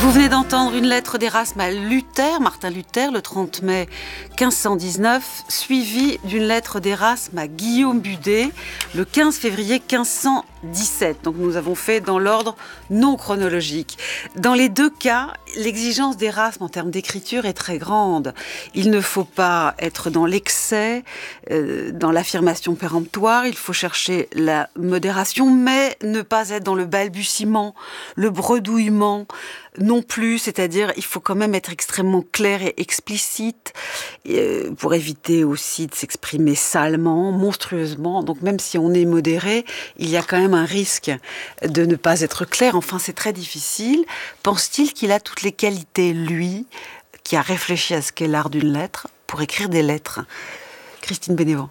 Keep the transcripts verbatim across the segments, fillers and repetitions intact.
Vous venez d'entendre une lettre d'Erasme à Luther, Martin Luther, le trente mai quinze cent dix-neuf, suivie d'une lettre d'Erasme à Guillaume Budet, le quinze février quinze cent dix-sept. Donc nous avons fait dans l'ordre non chronologique. Dans les deux cas, l'exigence d'Erasme en termes d'écriture est très grande. Il ne faut pas être dans l'excès, euh, dans l'affirmation péremptoire, il faut chercher la modération, mais ne pas être dans le balbutiement, le bredouillement, non plus, c'est-à-dire il faut quand même être extrêmement clair et explicite euh, pour éviter aussi de s'exprimer salement, monstrueusement. Donc même si on est modéré, il y a quand même un risque de ne pas être clair. Enfin, c'est très difficile. Pense-t-il qu'il a toutes les qualités, lui, qui a réfléchi à ce qu'est l'art d'une lettre, pour écrire des lettres? Christine Bénévent.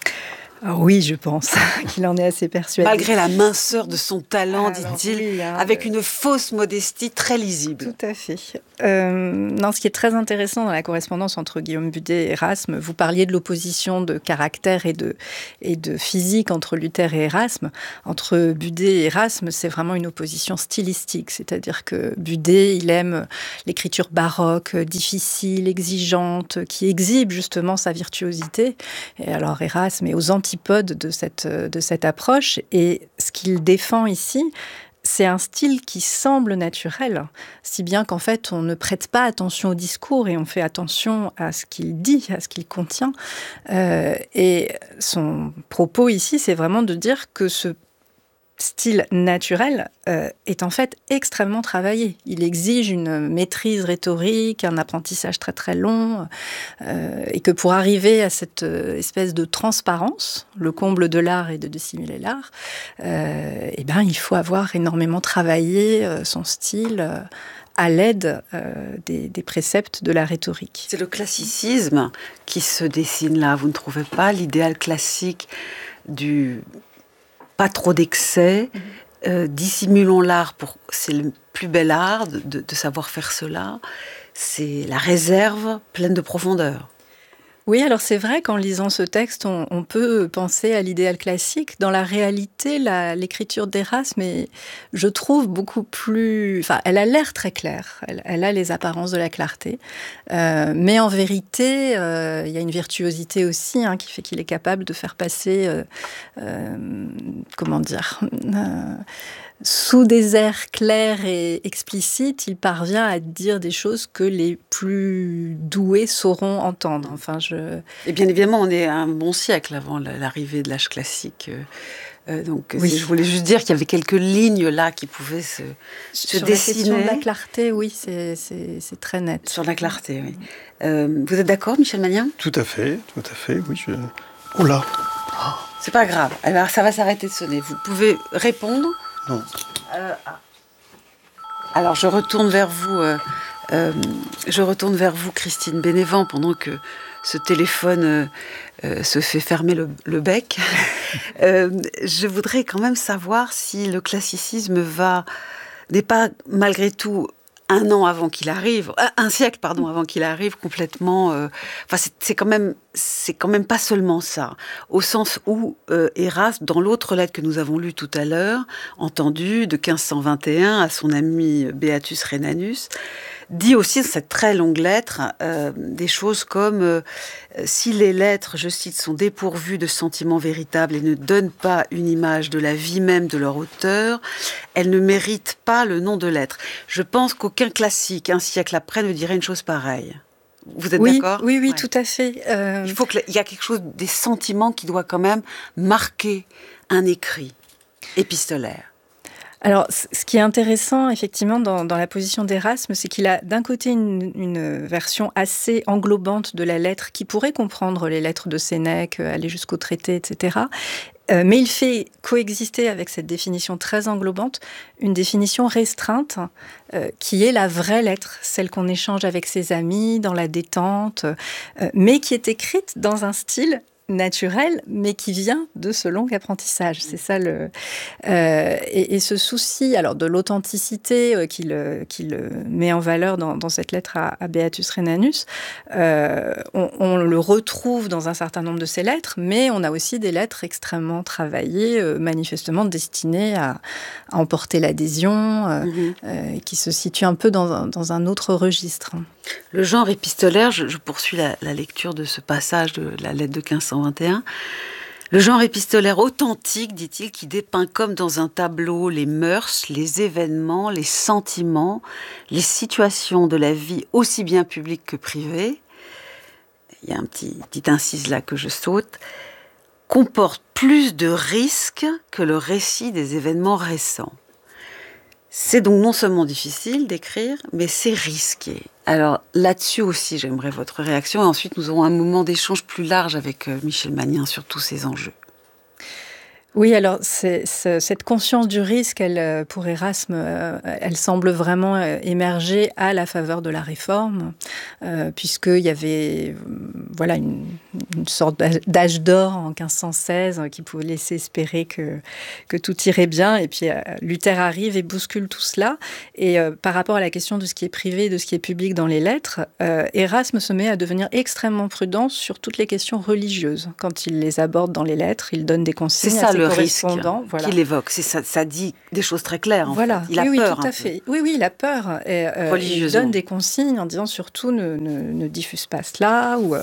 Alors oui, je pense qu'il en est assez persuadé. Malgré la minceur de son talent, Alors, dit-il, oui, hein, avec euh... une fausse modestie très lisible. Tout à fait. Euh, non, ce qui est très intéressant dans la correspondance entre Guillaume Budet et Erasme, vous parliez de l'opposition de caractère et de, et de physique entre Luther et Erasme. Entre Budet et Erasme, c'est vraiment une opposition stylistique. C'est-à-dire que Budet, il aime l'écriture baroque, difficile, exigeante, qui exhibe justement sa virtuosité. Et alors Erasme est aux antipodes de cette, de cette approche. Et ce qu'il défend ici, c'est un style qui semble naturel, si bien qu'en fait, on ne prête pas attention au discours et on fait attention à ce qu'il dit, à ce qu'il contient. Euh, et son propos ici, c'est vraiment de dire que ce style naturel euh, est en fait extrêmement travaillé. Il exige une maîtrise rhétorique, un apprentissage très très long, euh, et que pour arriver à cette euh, espèce de transparence, le comble de l'art est de dissimuler l'art, euh, eh ben, il faut avoir énormément travaillé euh, son style euh, à l'aide euh, des, des préceptes de la rhétorique. C'est le classicisme qui se dessine là, vous ne trouvez pas? L'idéal classique du... pas trop d'excès, mmh. euh, dissimulons l'art, pour... c'est le plus bel art de, de, de savoir faire cela, c'est la réserve pleine de profondeur. Oui, alors c'est vrai qu'en lisant ce texte, on, on peut penser à l'idéal classique. Dans la réalité, la, l'écriture d'Erasme est, je trouve, beaucoup plus... Enfin, elle a l'air très claire, elle, elle a les apparences de la clarté, euh, mais en vérité, euh, il y a une virtuosité aussi hein, qui fait qu'il est capable de faire passer, euh, euh, comment dire... Euh, sous des airs clairs et explicites, il parvient à dire des choses que les plus doués sauront entendre. Enfin, je... Et bien évidemment, on est un bon siècle avant l'arrivée de l'âge classique. Euh, donc, oui. Je voulais juste dire qu'il y avait quelques lignes là qui pouvaient se, se Sur dessiner. Sur la question de la clarté, oui, c'est, c'est, c'est très net. Sur la clarté, oui. Euh, vous êtes d'accord, Michel Magnin? Tout à fait, tout à fait, oui. Je... Oh là oh. C'est pas grave, alors ça va s'arrêter de sonner. Vous pouvez répondre. Non. Euh, ah. Alors je retourne vers vous, euh, euh, je retourne vers vous, Christine Bénévent, pendant que ce téléphone euh, euh, se fait fermer le, le bec. euh, je voudrais quand même savoir si le classicisme va n'est pas malgré tout un an avant qu'il arrive, un siècle pardon avant qu'il arrive complètement. Euh, enfin, c'est, c'est quand même, c'est quand même pas seulement ça, au sens où euh, Erasme, dans l'autre lettre que nous avons lue tout à l'heure, entendue de quinze cent vingt et un à son ami Beatus Rhenanus, dit aussi dans cette très longue lettre euh, des choses comme euh, si les lettres, je cite, sont dépourvues de sentiments véritables et ne donnent pas une image de la vie même de leur auteur, elles ne méritent pas le nom de lettres. Je pense qu'aucun classique, un siècle après, ne dirait une chose pareille. Vous êtes oui, d'accord? Oui, oui, ouais. Tout à fait. Euh... Il faut qu'il y a quelque chose, des sentiments qui doit quand même marquer un écrit épistolaire. Alors, ce qui est intéressant, effectivement, dans, dans la position d'Erasme, c'est qu'il a d'un côté une, une version assez englobante de la lettre, qui pourrait comprendre les lettres de Sénèque, aller jusqu'au traité, et cetera. Euh, mais il fait coexister avec cette définition très englobante une définition restreinte euh, qui est la vraie lettre, celle qu'on échange avec ses amis dans la détente, euh, mais qui est écrite dans un style naturel, mais qui vient de ce long apprentissage. C'est ça le... Euh, et, et ce souci alors, de l'authenticité euh, qu'il, qu'il met en valeur dans, dans cette lettre à, à Beatus Rhenanus, euh, on, on le retrouve dans un certain nombre de ses lettres, mais on a aussi des lettres extrêmement travaillées, euh, manifestement destinées à, à emporter l'adhésion, euh, mm-hmm. euh, qui se situent un peu dans un, dans un autre registre. Le genre épistolaire, je, je poursuis la, la lecture de ce passage de la lettre de quinze cent vingt et un. Le genre épistolaire authentique, dit-il, qui dépeint comme dans un tableau les mœurs, les événements, les sentiments, les situations de la vie aussi bien publique que privée. Il y a un petit, petit incise là que je saute. Comporte plus de risques que le récit des événements récents. C'est donc non seulement difficile d'écrire, mais c'est risqué. Alors là-dessus aussi, j'aimerais votre réaction. Et ensuite, nous aurons un moment d'échange plus large avec Michel Magnin sur tous ces enjeux. Oui, alors c'est, c'est, cette conscience du risque, elle, pour Erasme, euh, elle semble vraiment émerger à la faveur de la Réforme, euh, puisqu'il y avait euh, voilà, une, une sorte d'âge d'or en quinze cent seize qui pouvait laisser espérer que, que tout irait bien. Et puis euh, Luther arrive et bouscule tout cela. Et euh, par rapport à la question de ce qui est privé et de ce qui est public dans les lettres, euh, Erasme se met à devenir extrêmement prudent sur toutes les questions religieuses. Quand il les aborde dans les lettres, il donne des consignes. C'est ça, le risque voilà. qu'il évoque, c'est ça, ça dit des choses très claires. En voilà. fait. Il a oui, peur. Oui, tout à fait. Oui, oui, il a peur. Et, euh, il donne des consignes en disant surtout ne, ne, ne diffuse pas cela, ou euh,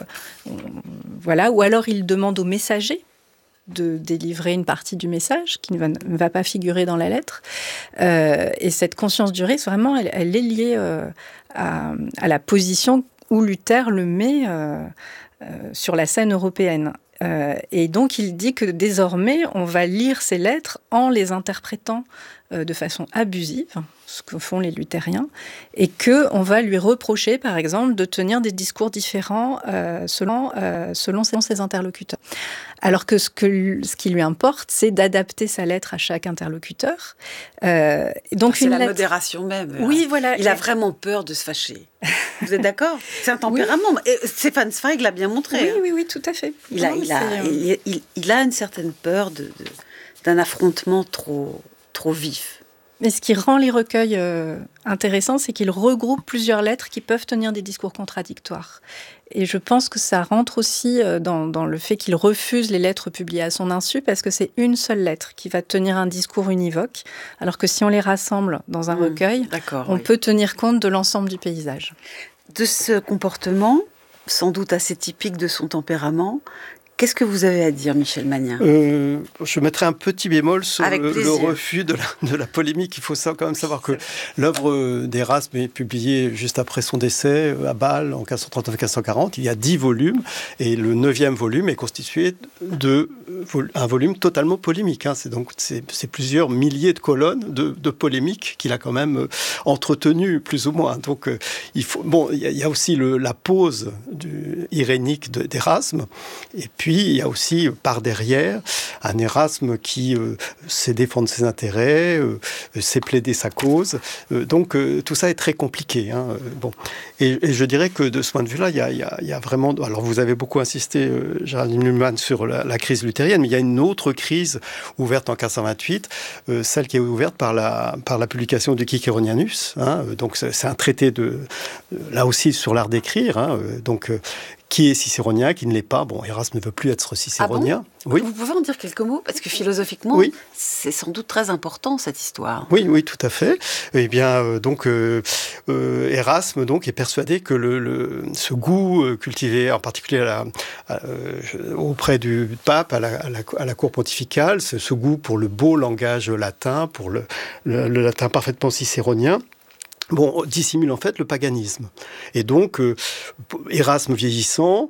voilà, ou alors il demande au messager de délivrer une partie du message qui ne va, ne va pas figurer dans la lettre. Euh, et cette conscience du risque, vraiment, elle, elle est liée euh, à, à la position où Luther le met euh, euh, sur la scène européenne. Euh, et donc, il dit que désormais, on va lire ces lettres en les interprétant euh, de façon abusive, ce que font les luthériens, et qu'on va lui reprocher, par exemple, de tenir des discours différents euh, selon, euh, selon ses interlocuteurs. Alors que ce, que ce qui lui importe, c'est d'adapter sa lettre à chaque interlocuteur. Euh, donc c'est une la lettre... modération même. Oui, voilà. Il a vraiment peur de se fâcher. Vous êtes d'accord ? C'est un tempérament. Oui. Et Stefan Zweig l'a bien montré. Oui, hein. oui, oui, tout à fait. Il, a, il, a, il, il, il a une certaine peur de, de, d'un affrontement trop, trop vif. Mais ce qui rend les recueils euh, intéressants, c'est qu'ils regroupent plusieurs lettres qui peuvent tenir des discours contradictoires. Et je pense que ça rentre aussi euh, dans, dans le fait qu'il refuse les lettres publiées à son insu, parce que c'est une seule lettre qui va tenir un discours univoque, alors que si on les rassemble dans un mmh, recueil, on oui. peut tenir compte de l'ensemble du paysage. De ce comportement, sans doute assez typique de son tempérament, qu'est-ce que vous avez à dire, Michel Magnin ? euh, Je mettrai un petit bémol sur le, le refus de la, de la polémique. Il faut ça, quand même savoir que l'œuvre d'Erasme est publiée juste après son décès à Bâle en quinze cent trente-neuf quinze cent quarante. Il y a dix volumes et le neuvième volume est constitué de un volume totalement polémique. Hein. C'est donc c'est, c'est plusieurs milliers de colonnes de, de polémiques qu'il a quand même entretenues plus ou moins. Donc euh, il faut bon, il y a, il y a aussi le, la pose du, irénique de, d'Erasme et puis il y a aussi, par derrière, un Erasme qui euh, sait défendre ses intérêts, euh, sait plaider sa cause. Euh, donc, euh, tout ça est très compliqué. Hein. Bon. Et, et je dirais que de ce point de vue-là, il y a, il y a, il y a vraiment... Alors, vous avez beaucoup insisté, euh, Géraldine Mühlmann, sur la, la crise luthérienne, mais il y a une autre crise ouverte en quinze cent vingt-huit, euh, celle qui est ouverte par la, par la publication du Ciceronianus. Hein. Donc, c'est, c'est un traité, de, là aussi, sur l'art d'écrire. Hein. Donc... Euh, qui est cicéronien, qui ne l'est pas. Bon, Erasme ne veut plus être cicéronien. Ah bon ? Oui. Vous pouvez en dire quelques mots ? Parce que philosophiquement, oui. c'est sans doute très important, cette histoire. Oui, oui, tout à fait. Eh bien, euh, donc, euh, euh, Erasme donc, est persuadé que le, le, ce goût euh, cultivé, en particulier à la, à, euh, auprès du pape, à la, à la, à la cour pontificale, ce, ce goût pour le beau langage latin, pour le, le, le latin parfaitement cicéronien, bon, dissimule en fait le paganisme. Et donc, euh, Erasme vieillissant,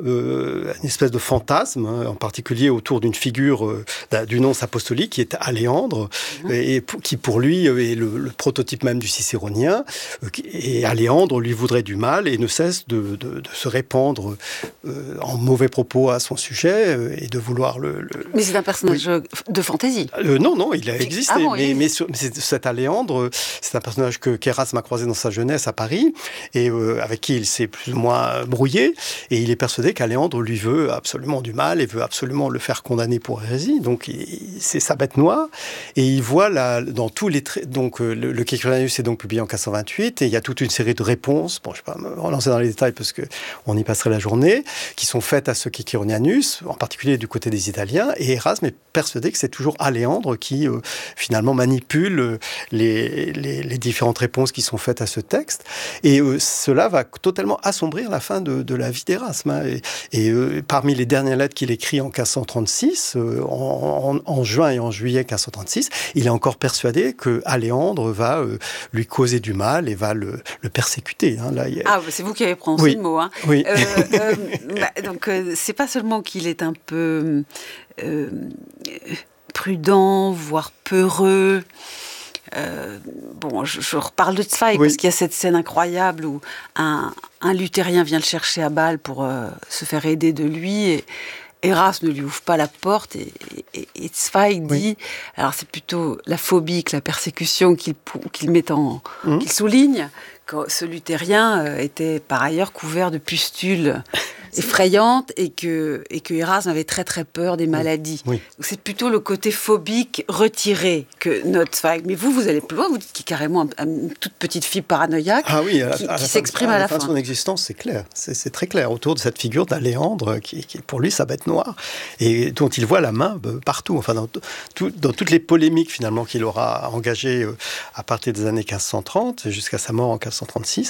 euh, une espèce de fantasme, hein, en particulier autour d'une figure euh, du nonce apostolique qui est Aléandre, mmh. et, et qui pour lui est le, le prototype même du cicéronien. Euh, et Aléandre lui voudrait du mal et ne cesse de, de, de se répandre euh, en mauvais propos à son sujet euh, et de vouloir le... le... Mais c'est un personnage oui. de fantaisie. Euh, non, non, il a existé. Ah bon, mais, mais, mais, mais cet Aléandre, c'est un personnage que qu'Erasme qu'Erasme a croisé dans sa jeunesse à Paris, et euh, avec qui il s'est plus ou moins brouillé, et il est persuadé qu'Aléandre lui veut absolument du mal, et veut absolument le faire condamner pour hérésie, donc il, c'est sa bête noire, et il voit la, dans tous les traits, donc euh, le, le Caecilianus est donc publié en quinze cent vingt-huit, et il y a toute une série de réponses, bon je ne vais pas me relancer dans les détails parce qu'on y passerait la journée, qui sont faites à ce Caecilianus, en particulier du côté des Italiens, et Erasme est persuadé que c'est toujours Aléandre qui euh, finalement manipule euh, les, les, les différentes réponses qui sont faites à ce texte, et euh, cela va totalement assombrir la fin de, de la vie d'Erasme. Hein, et et euh, parmi les dernières lettres qu'il écrit en quinze cent trente-six, euh, en, en, en juin et en juillet quinze cent trente-six, il est encore persuadé que Aléandre va euh, lui causer du mal et va le, le persécuter. Hein, là, a... Ah, c'est vous qui avez prononcé oui. le mot. Hein. Oui. Euh, euh, bah, donc, euh, c'est pas seulement qu'il est un peu euh, prudent, voire peureux. Euh, bon, je, je reparle de Zweig, oui. parce qu'il y a cette scène incroyable où un, un luthérien vient le chercher à Bâle pour euh, se faire aider de lui, et Erasme ne lui ouvre pas la porte, et, et, et Zweig dit, oui. alors c'est plutôt la phobie que la persécution qu'il, qu'il met en, mmh. qu'il souligne, que ce luthérien euh, était par ailleurs couvert de pustules effrayante, et que, et que Erasme avait très très peur des maladies. Oui. Donc c'est plutôt le côté phobique retiré que note Zweig. Mais vous, vous allez plus loin, vous dites qu'il est carrément une toute petite fille paranoïaque ah oui, à la, qui, à la qui fin, s'exprime à la, à la fin. de son existence, c'est clair. C'est, c'est très clair, autour de cette figure d'Aléandre, qui, qui est pour lui sa bête noire, et dont il voit la main partout. Enfin, dans, tout, dans toutes les polémiques finalement qu'il aura engagées à partir des années quinze cent trente, jusqu'à sa mort en quinze cent trente-six,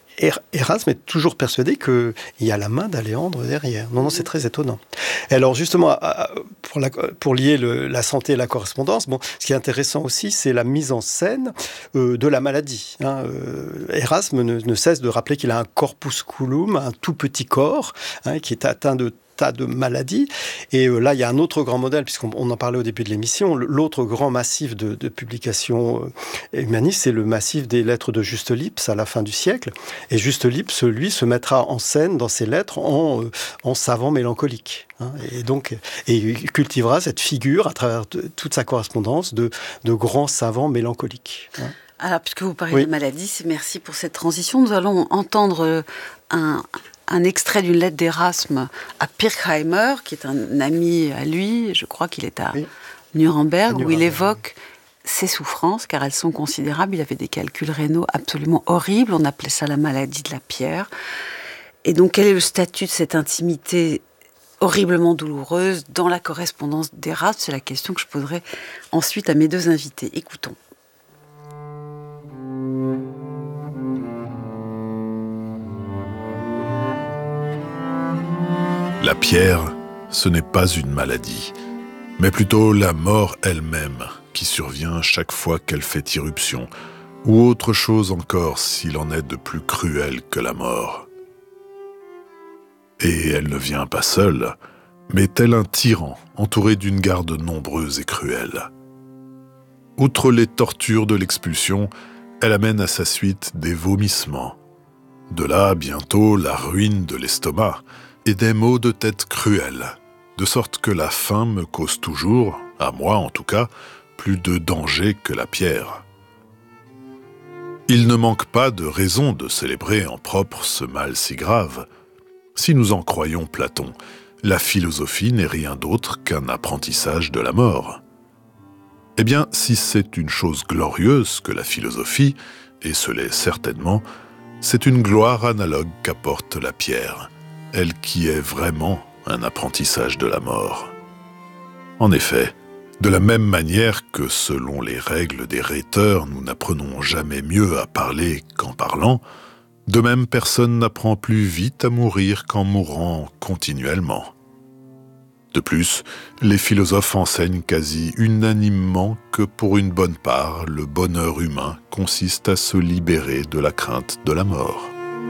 Erasme est toujours persuadé qu'il y a la main d'Aléandre derrière. Non, non, c'est très étonnant. Et alors, justement, pour, la, pour lier le, la santé et la correspondance, bon, ce qui est intéressant aussi, c'est la mise en scène euh, de la maladie. Hein. Euh, Erasme ne, ne cesse de rappeler qu'il a un corpusculum, un tout petit corps, hein, qui est atteint de tas de maladies. Et euh, là, il y a un autre grand modèle, puisqu'on on en parlait au début de l'émission, l'autre grand massif de, de publications euh, humanistes, c'est le massif des lettres de Juste Lipse à la fin du siècle. Et Juste Lipse, lui, se mettra en scène dans ses lettres en, euh, en savant mélancolique. Hein, et donc, et il cultivera cette figure à travers de, toute sa correspondance de, de grands savants mélancoliques. Hein. Alors, puisque vous parlez oui. de maladie, merci pour cette transition. Nous allons entendre un... un extrait d'une lettre d'Erasme à Pirkheimer, qui est un ami à lui, je crois qu'il est à oui. Nuremberg, Nuremberg, où il évoque ses souffrances, car elles sont considérables. Il avait des calculs rénaux absolument horribles, on appelait ça la maladie de la pierre. Et donc, quel est le statut de cette intimité horriblement douloureuse dans la correspondance d'Erasme? C'est la question que je poserai ensuite à mes deux invités. Écoutons. La pierre, ce n'est pas une maladie, mais plutôt la mort elle-même qui survient chaque fois qu'elle fait irruption, ou autre chose encore s'il en est de plus cruel que la mort. Et elle ne vient pas seule, mais tel un tyran entouré d'une garde nombreuse et cruelle. Outre les tortures de l'expulsion, elle amène à sa suite des vomissements. De là, bientôt, la ruine de l'estomac, et des maux de tête cruels, de sorte que la faim me cause toujours, à moi en tout cas, plus de danger que la pierre. Il ne manque pas de raison de célébrer en propre ce mal si grave. Si nous en croyons Platon, la philosophie n'est rien d'autre qu'un apprentissage de la mort. Eh bien, si c'est une chose glorieuse que la philosophie, et ce l'est certainement, c'est une gloire analogue qu'apporte la pierre, elle qui est vraiment un apprentissage de la mort. En effet, de la même manière que selon les règles des rhéteurs, nous n'apprenons jamais mieux à parler qu'en parlant, de même personne n'apprend plus vite à mourir qu'en mourant continuellement. De plus, les philosophes enseignent quasi unanimement que pour une bonne part, le bonheur humain consiste à se libérer de la crainte de la mort.